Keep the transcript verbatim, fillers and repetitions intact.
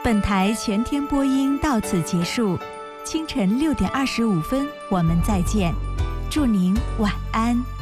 本台全天播音到此结束，清晨六点二十五分我们再见，祝您晚安。